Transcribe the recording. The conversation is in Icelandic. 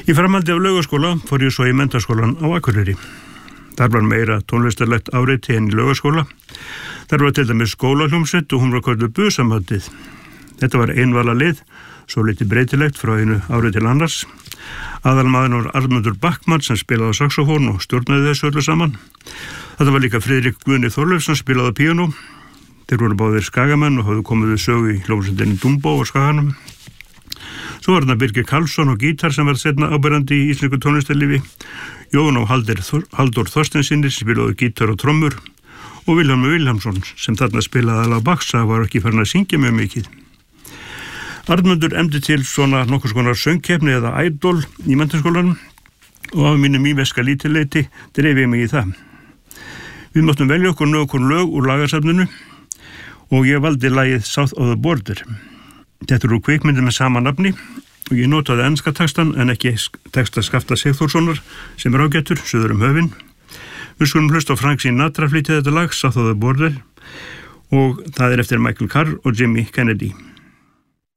Í framhaldi af Laugaskóla fór ég svo í Menntaskólann á Akureyri. Þar var meira tónlistarlegt áreiti en í Laugaskóla. Þar var til dæmis skólahljómsveit og hún var kölluð Busamöndið. Þetta var einvala lið, svo litið breytilegt frá einu árið til annars. Aðalmaðurinn var Arnmundur Backmann sem spilaði á saxofón og stjórnaði þessu öllu saman. Þetta var líka Friðrik Guðni Þorleifs sem spilaði á píanó. Þeir voru báðir Skagamenn og hafðu komið við sögu í hljómsveitinni Dumbo á Skaganum. Svo var þarna Birgir Karlsson og gítar sem var seinna áberandi í íslensku tónlistarlífi. Jón og Halldór Þorsteinsinni sem spilaði gítar og trommur og Vilhjálmur Vilhjálmsson sem þarna spilaði alveg á baksa var ekki farin að syngja mjög mikið. Arnmundur efndi til svona nokkurs konar söngkeppni eða idol í Menntaskólanum og af mínu mýveska lítilleiti dreif ég mig í það. Við máttum velja okkur nokkur lög úr lagarsafninu og ég valdi lagið South of the Border. Þetta eru kvikmyndir með sama nafni og ég notaði enska textan en ekki texta Skafta Sigþórssonar sem er ágættur, suður höfin. Við skulum hlusta á Frank Sinatra flytja þetta lag, South of the Border, og það er eftir Michael Carr og Jimmy Kennedy.